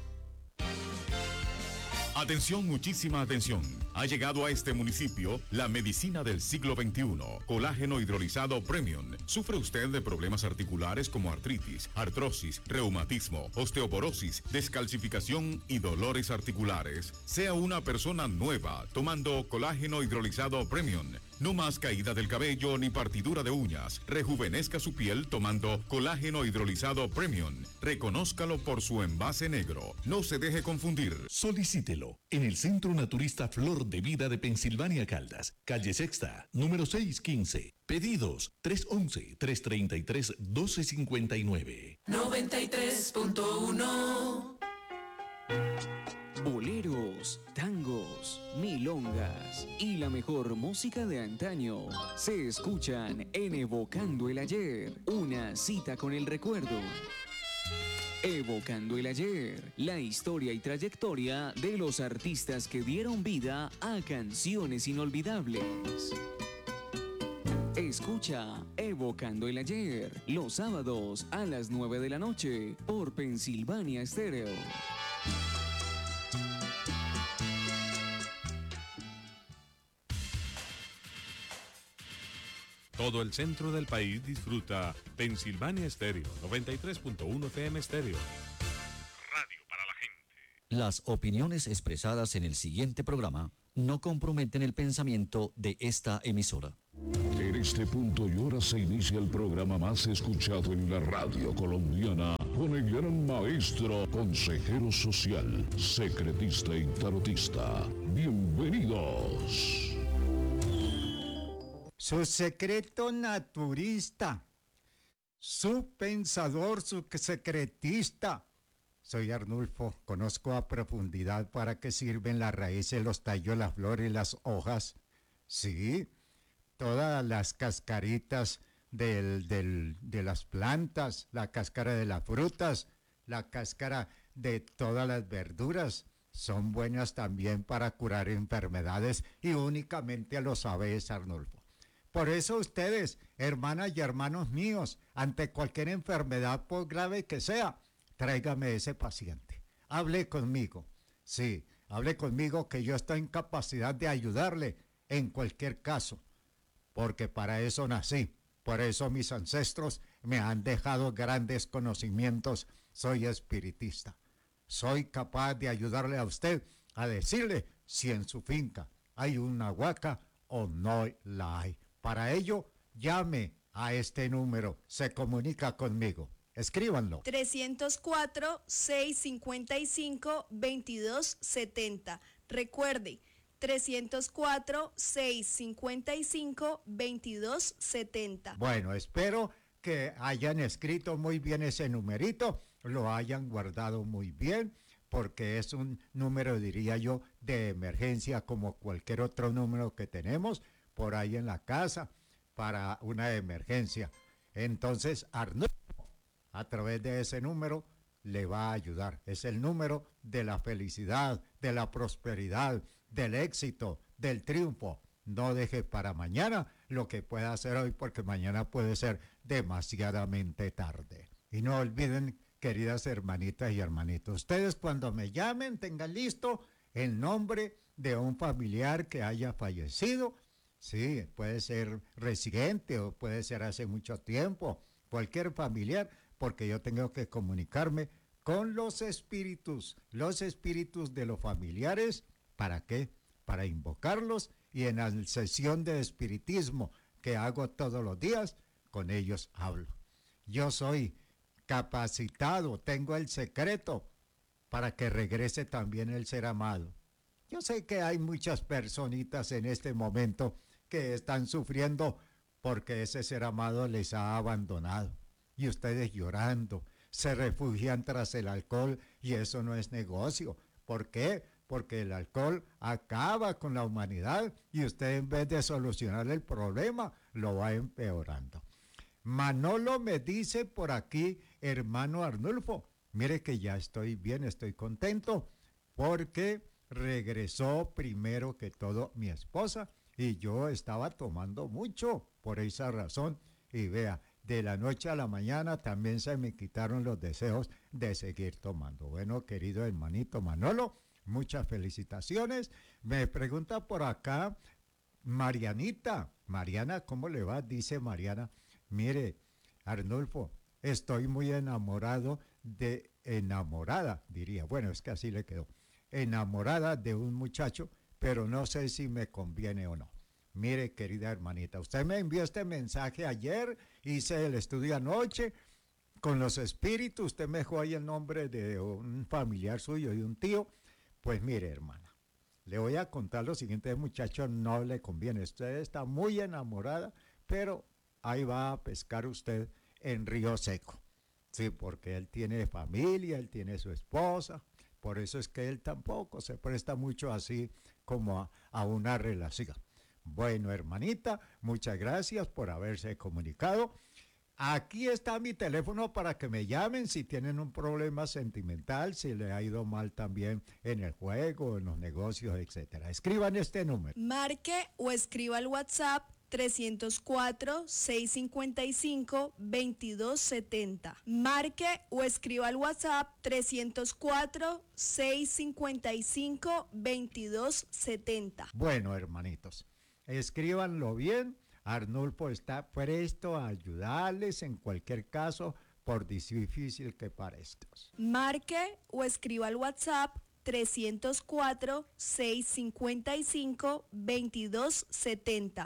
Atención, muchísima atención. Ha llegado a este municipio la medicina del siglo veintiuno, colágeno hidrolizado Premium. ¿Sufre usted de problemas articulares como artritis, artrosis, reumatismo, osteoporosis, descalcificación y dolores articulares? Sea una persona nueva tomando colágeno hidrolizado Premium. No más caída del cabello ni partidura de uñas. Rejuvenezca su piel tomando colágeno hidrolizado Premium. Reconózcalo por su envase negro. No se deje confundir. Solicítelo en el Centro Naturista Flor de Vida de Pensilvania Caldas, calle Sexta, número seiscientos quince. Pedidos tres once, tres treinta y tres, doce cincuenta y nueve. noventa y tres punto uno. Boleros, tangos, milongas y la mejor música de antaño se escuchan en Evocando el Ayer, una cita con el recuerdo. Evocando el Ayer, la historia y trayectoria de los artistas que dieron vida a canciones inolvidables. Escucha Evocando el Ayer los sábados a las nueve de la noche por Pensilvania Estéreo. Todo el centro del país disfruta Pensilvania Estéreo, noventa y tres punto uno F M Estéreo. Radio para la gente. Las opiniones expresadas en el siguiente programa no comprometen el pensamiento de esta emisora. En este punto y hora se inicia el programa más escuchado en la radio colombiana con el gran maestro, consejero social, secretista y tarotista. Bienvenidos. Su secreto naturista, su pensador, su secretista. Soy Arnulfo, conozco a profundidad para qué sirven las raíces, los tallos, las flores, las hojas. Sí, todas las cascaritas del, del, de las plantas, la cáscara de las frutas, la cáscara de todas las verduras. Son buenas también para curar enfermedades y únicamente lo sabes, Arnulfo. Por eso ustedes, hermanas y hermanos míos, ante cualquier enfermedad, por grave que sea, tráigame ese paciente. Hable conmigo. Sí, hable conmigo que yo estoy en capacidad de ayudarle en cualquier caso. Porque para eso nací. Por eso mis ancestros me han dejado grandes conocimientos. Soy espiritista. Soy capaz de ayudarle a usted a decirle si en su finca hay una huaca o no la hay. Para ello, llame a este número, se comunica conmigo. Escríbanlo. trescientos cuatro, seiscientos cincuenta y cinco, veintidós setenta. Recuerde, trescientos cuatro, seiscientos cincuenta y cinco, veintidós setenta. Bueno, espero que hayan escrito muy bien ese numerito, lo hayan guardado muy bien, porque es un número, diría yo, de emergencia como cualquier otro número que tenemos por ahí en la casa para una emergencia. Entonces, Arnulfo, a través de ese número, le va a ayudar. Es el número de la felicidad, de la prosperidad, del éxito, del triunfo. No deje para mañana lo que pueda hacer hoy, porque mañana puede ser demasiadamente tarde. Y no olviden, queridas hermanitas y hermanitos, ustedes cuando me llamen tengan listo el nombre de un familiar que haya fallecido. Sí, puede ser reciente o puede ser hace mucho tiempo, cualquier familiar, porque yo tengo que comunicarme con los espíritus, los espíritus de los familiares. ¿Para qué? Para invocarlos, y en la sesión de espiritismo que hago todos los días, con ellos hablo. Yo soy capacitado, tengo el secreto para que regrese también el ser amado. Yo sé que hay muchas personitas en este momento que están sufriendo porque ese ser amado les ha abandonado. Y ustedes llorando, se refugian tras el alcohol, y eso no es negocio. ¿Por qué? Porque el alcohol acaba con la humanidad y usted, en vez de solucionar el problema, lo va empeorando. Manolo me dice por aquí, hermano Arnulfo, mire que ya estoy bien, estoy contento, porque regresó primero que todo mi esposa, y yo estaba tomando mucho por esa razón, y vea, de la noche a la mañana también se me quitaron los deseos de seguir tomando. Bueno, querido hermanito Manolo, muchas felicitaciones. Me pregunta por acá Marianita. Mariana, ¿cómo le va? Dice Mariana, mire, Arnulfo, estoy muy enamorado de, enamorada, diría, bueno, es que así le quedó, enamorada de un muchacho, pero no sé si me conviene o no. Mire, querida hermanita, usted me envió este mensaje ayer, hice el estudio anoche con los espíritus, usted me dejó ahí el nombre de un familiar suyo y un tío. Pues mire, hermana, le voy a contar lo siguiente, muchacho no le conviene, usted está muy enamorada, pero ahí va a pescar usted en río seco. Sí, porque él tiene familia, él tiene su esposa, por eso es que él tampoco se presta mucho así como a, a una relación. Bueno, hermanita, muchas gracias por haberse comunicado. Aquí está mi teléfono para que me llamen si tienen un problema sentimental, si le ha ido mal también en el juego, en los negocios, etcétera. Escriban este número. Marque o escriba al WhatsApp trescientos cuatro, seiscientos cincuenta y cinco, veintidós setenta. Marque o escriba al WhatsApp trescientos cuatro, seiscientos cincuenta y cinco, veintidós setenta. Bueno, hermanitos, escríbanlo bien. Arnulfo está presto a ayudarles en cualquier caso, por difícil que parezca. Marque o escriba al WhatsApp trescientos cuatro, seiscientos cincuenta y cinco, veintidós setenta.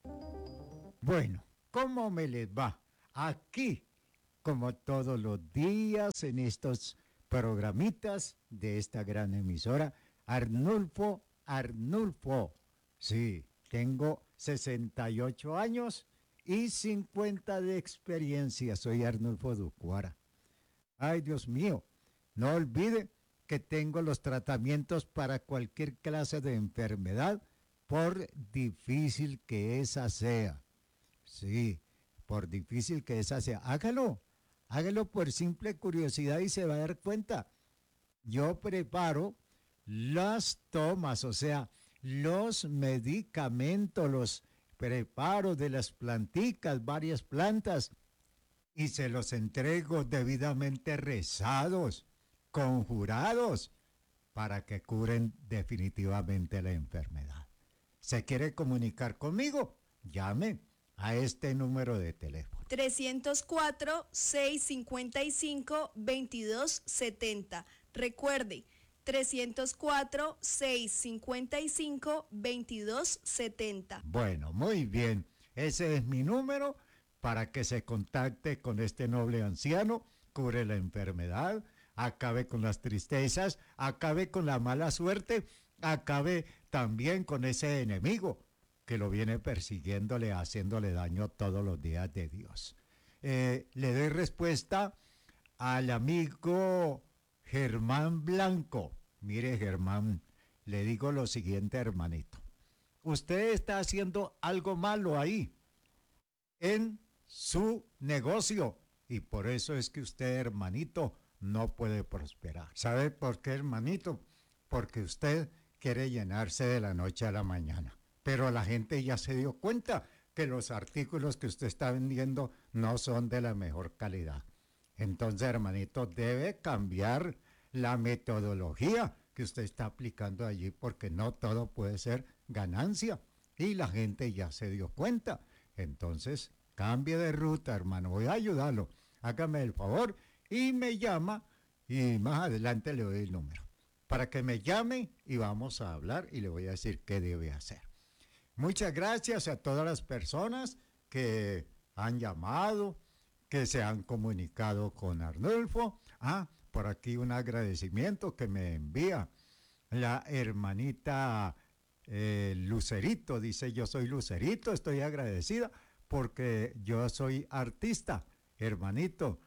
Bueno, ¿cómo me les va? Aquí, como todos los días en estos programitas de esta gran emisora, Arnulfo, Arnulfo. Sí, tengo sesenta y ocho años y cincuenta de experiencia. Soy Arnulfo Ducuara. Ay, Dios mío, no olvide que tengo los tratamientos para cualquier clase de enfermedad, por difícil que esa sea. Sí, por difícil que esa sea. Hágalo, hágalo por simple curiosidad y se va a dar cuenta. Yo preparo las tomas, o sea, los medicamentos, los preparo de las planticas, varias plantas, y se los entrego debidamente rezados, conjurados, para que curen definitivamente la enfermedad. ¿Se quiere comunicar conmigo? Llame a este número de teléfono. trescientos cuatro, seiscientos cincuenta y cinco, veintidós setenta. Recuerde, trescientos cuatro, seiscientos cincuenta y cinco, veintidós setenta. Bueno, muy bien. Ese es mi número para que se contacte con este noble anciano, cure la enfermedad, acabe con las tristezas, acabe con la mala suerte, acabe también con ese enemigo que lo viene persiguiéndole, haciéndole daño todos los días de Dios. Eh, le doy respuesta al amigo Germán Blanco. Mire, Germán, le digo lo siguiente, hermanito. Usted está haciendo algo malo ahí, en su negocio, y por eso es que usted, hermanito, no puede prosperar. ¿Sabe por qué, hermanito? Porque usted quiere llenarse de la noche a la mañana, pero la gente ya se dio cuenta que los artículos que usted está vendiendo no son de la mejor calidad. Entonces, hermanito, debe cambiar la metodología que usted está aplicando allí, porque no todo puede ser ganancia, y la gente ya se dio cuenta. Entonces, cambie de ruta, hermano, voy a ayudarlo. Hágame el favor y me llama, y más adelante le doy el número, para que me llame y vamos a hablar y le voy a decir qué debe hacer. Muchas gracias a todas las personas que han llamado, que se han comunicado con Arnulfo. Ah, por aquí un agradecimiento que me envía la hermanita eh, Lucerito. Dice, yo soy Lucerito, estoy agradecida porque yo soy artista. Hermanito,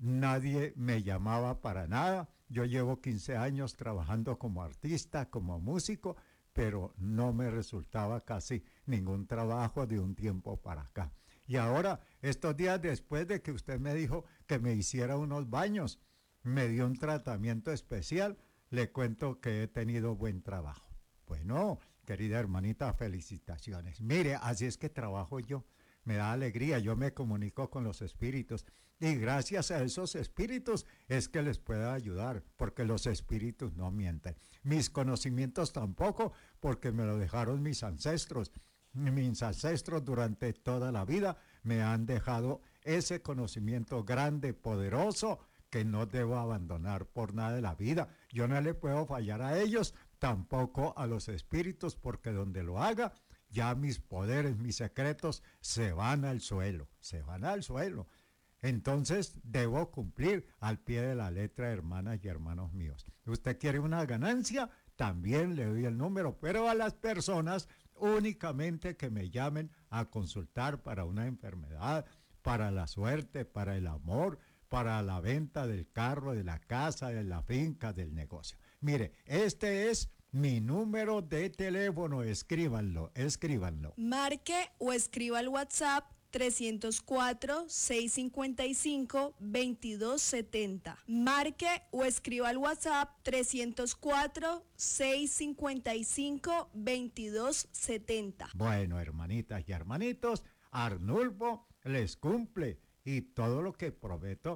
nadie me llamaba para nada. Yo llevo quince años trabajando como artista, como músico, pero no me resultaba casi ningún trabajo de un tiempo para acá. Y ahora, estos días después de que usted me dijo que me hiciera unos baños, me dio un tratamiento especial, le cuento que he tenido buen trabajo. Bueno, querida hermanita, felicitaciones. Mire, así es que trabajo yo. Me da alegría, yo me comunico con los espíritus y gracias a esos espíritus es que les puedo ayudar, porque los espíritus no mienten. Mis conocimientos tampoco, porque me lo dejaron mis ancestros. Mis ancestros durante toda la vida me han dejado ese conocimiento grande, poderoso, que no debo abandonar por nada de la vida. Yo no le puedo fallar a ellos, tampoco a los espíritus, porque donde lo haga, ya mis poderes, mis secretos se van al suelo, se van al suelo. Entonces debo cumplir al pie de la letra, hermanas y hermanos míos. ¿Usted quiere una ganancia? También le doy el número, pero a las personas únicamente que me llamen a consultar para una enfermedad, para la suerte, para el amor, para la venta del carro, de la casa, de la finca, del negocio. Mire, este es mi número de teléfono, escríbanlo, escríbanlo. Marque o escriba al WhatsApp trescientos cuatro, seiscientos cincuenta y cinco, veintidós setenta. Marque o escriba al WhatsApp trescientos cuatro, seiscientos cincuenta y cinco, veintidós setenta. Bueno, hermanitas y hermanitos, Arnulfo les cumple y todo lo que prometo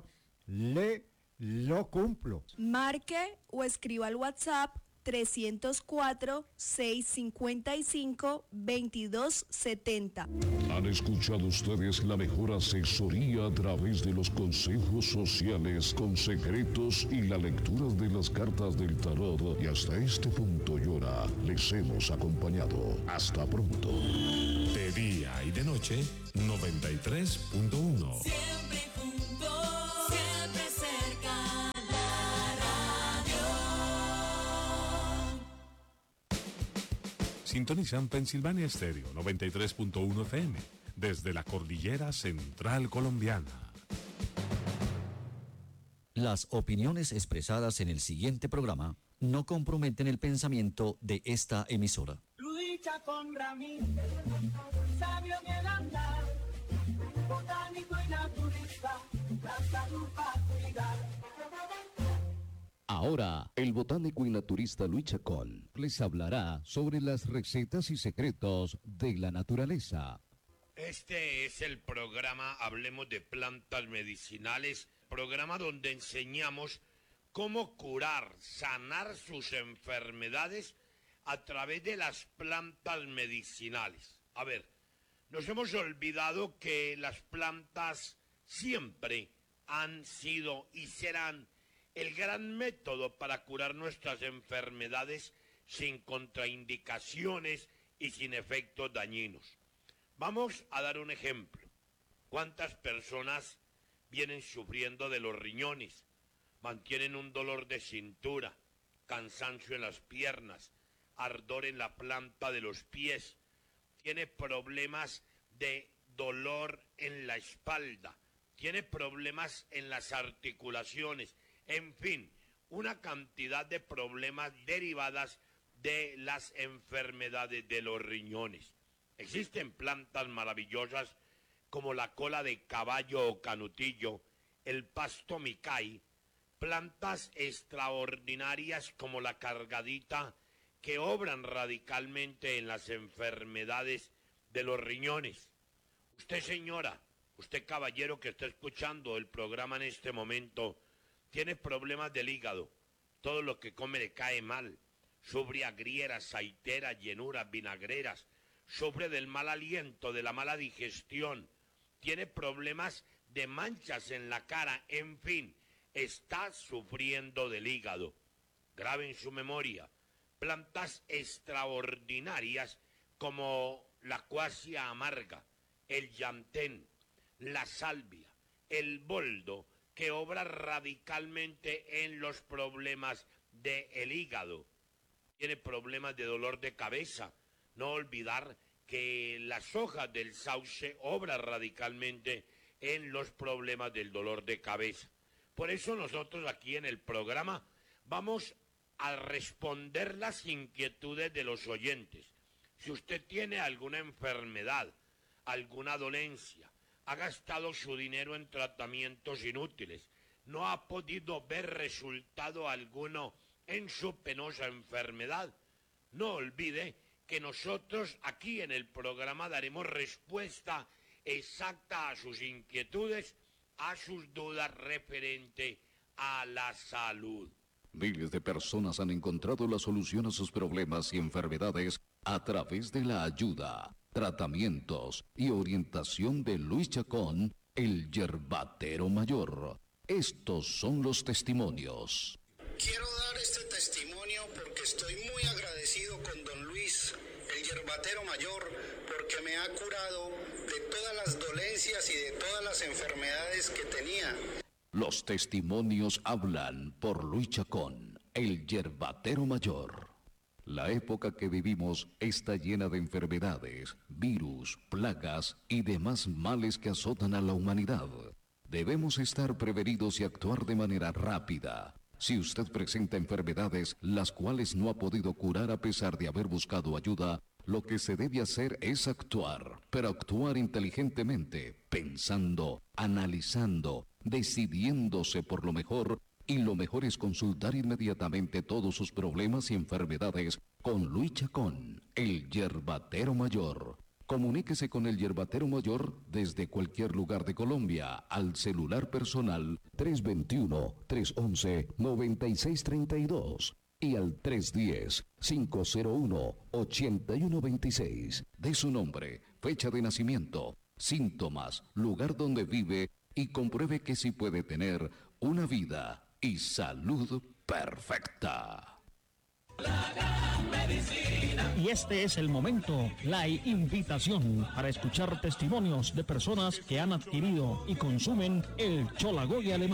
le lo cumplo. Marque o escriba al WhatsApp trescientos cuatro, seiscientos cincuenta y cinco, veintidós setenta. Han escuchado ustedes la mejor asesoría a través de los consejos sociales con secretos y la lectura de las cartas del tarot. Y hasta este punto y hora les hemos acompañado. Hasta pronto. De día y de noche, noventa y tres punto uno. Siempre juntos, siempre cerca. Sintonizan Pensilvania Estéreo noventa y tres punto uno F M desde la cordillera central colombiana. Las opiniones expresadas en el siguiente programa no comprometen el pensamiento de esta emisora. Lucha con Ramírez, sabio en el andar, botánico y naturista, la salud para cuidar. Ahora, el botánico y naturista Luis Chacón les hablará sobre las recetas y secretos de la naturaleza. Este es el programa Hablemos de Plantas Medicinales, programa donde enseñamos cómo curar, sanar sus enfermedades a través de las plantas medicinales. A ver, nos hemos olvidado que las plantas siempre han sido y serán el gran método para curar nuestras enfermedades sin contraindicaciones y sin efectos dañinos. Vamos a dar un ejemplo. ¿Cuántas personas vienen sufriendo de los riñones? Mantienen un dolor de cintura, cansancio en las piernas, ardor en la planta de los pies, tiene problemas de dolor en la espalda, tiene problemas en las articulaciones, en fin, una cantidad de problemas derivadas de las enfermedades de los riñones. Existen plantas maravillosas como la cola de caballo o canutillo, el pasto micay, plantas extraordinarias como la cargadita que obran radicalmente en las enfermedades de los riñones. Usted, señora, usted, caballero, que está escuchando el programa en este momento, tiene problemas del hígado, todo lo que come le cae mal, sufre agrieras, saiteras, llenuras, vinagreras, sufre del mal aliento, de la mala digestión, tiene problemas de manchas en la cara, en fin, está sufriendo del hígado. Grabe en su memoria, plantas extraordinarias como la cuasia amarga, el llantén, la salvia, el boldo, que obra radicalmente en los problemas del hígado. Tiene problemas de dolor de cabeza. No olvidar que las hojas del sauce obran radicalmente en los problemas del dolor de cabeza. Por eso nosotros aquí en el programa vamos a responder las inquietudes de los oyentes. Si usted tiene alguna enfermedad, alguna dolencia, ha gastado su dinero en tratamientos inútiles, no ha podido ver resultado alguno en su penosa enfermedad, no olvide que nosotros aquí en el programa daremos respuesta exacta a sus inquietudes, a sus dudas referente a la salud. Miles de personas han encontrado la solución a sus problemas y enfermedades a través de la ayuda, tratamientos y orientación de Luis Chacón, el yerbatero mayor. Estos son los testimonios. Quiero dar este testimonio porque estoy muy agradecido con don Luis, el yerbatero mayor, porque me ha curado de todas las dolencias y de todas las enfermedades que tenía. Los testimonios hablan por Luis Chacón, el yerbatero mayor. La época que vivimos está llena de enfermedades, virus, plagas y demás males que azotan a la humanidad. Debemos estar prevenidos y actuar de manera rápida. Si usted presenta enfermedades las cuales no ha podido curar a pesar de haber buscado ayuda, lo que se debe hacer es actuar, pero actuar inteligentemente, pensando, analizando, decidiéndose por lo mejor, y lo mejor es consultar inmediatamente todos sus problemas y enfermedades con Luis Chacón, el yerbatero mayor. Comuníquese con el yerbatero mayor desde cualquier lugar de Colombia al celular personal tres dos uno, tres uno uno, nueve seis tres dos y al tres uno cero, cinco cero uno, ocho uno dos seis. De su nombre, fecha de nacimiento, síntomas, lugar donde vive y compruebe que sí puede tener una vida y salud perfecta. La gran medicina. Y este es el momento, la invitación para escuchar testimonios de personas que han adquirido y consumen el Cholagoy alemán.